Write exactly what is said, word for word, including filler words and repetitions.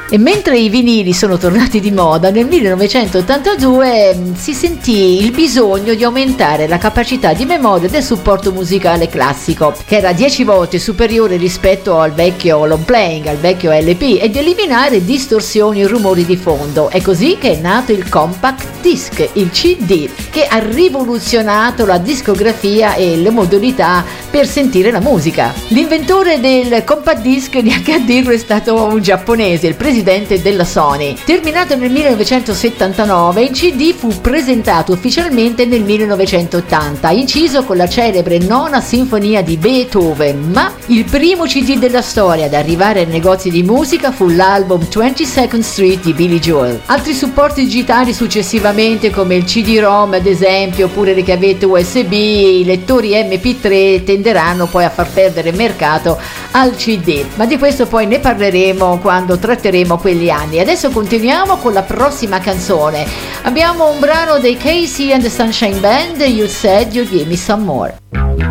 E mentre i vinili sono tornati di moda, nel millenovecentottantadue mh, si sentì il bisogno di aumentare la capacità di memoria del supporto musicale classico, che era dieci volte superiore rispetto al vecchio long playing, al vecchio L P, e di eliminare distorsioni e rumori di fondo. È così che è nato il compact disc, il C D, che ha rivoluzionato la discografia e le modalità per sentire la musica. L'inventore del compact disc, neanche a dirlo, è stato un giapponese, il presidente della Sony. Terminato nel millenovecentosettantanove, il C D fu presentato ufficialmente nel millenovecentottanta, inciso con la celebre nona sinfonia di Beethoven, ma il primo C D della storia ad arrivare ai negozi di musica fu l'album twenty-second Street di Billy Joel. Altri supporti digitali successivamente, come il C D-ROM ad esempio, oppure le chiavette U S B, i lettori M P tre, tenderanno poi a far perdere mercato al C D, ma di questo poi ne parleremo quando tratteremo quegli anni. Adesso continuiamo con la prossima canzone. Abbiamo un brano dei Casey and the Sunshine Band, You Said You'd Give Me Some More.